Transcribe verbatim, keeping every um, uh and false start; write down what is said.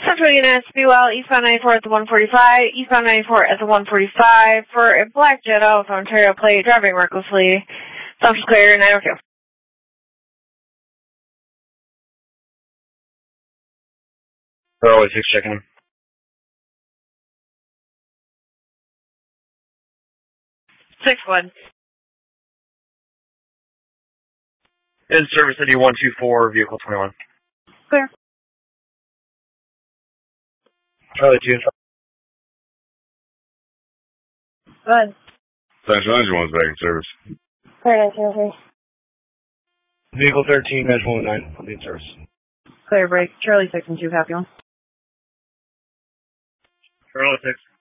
Central units, be well, eastbound ninety-four at the one forty-five, eastbound ninety-four at the one forty-five for a black Jetta with Ontario plate, driving recklessly. Assumption clear, nine oh two. Charlie six checking. six one. In service city one two four, vehicle twenty-one. Clear. Charlie two. Go ahead. Central Engine one's back in service. Clear, nine oh three. Vehicle thirteen, Edge one nine, will be in service. Clear break. Charlie six and two, copy one. Charlie six.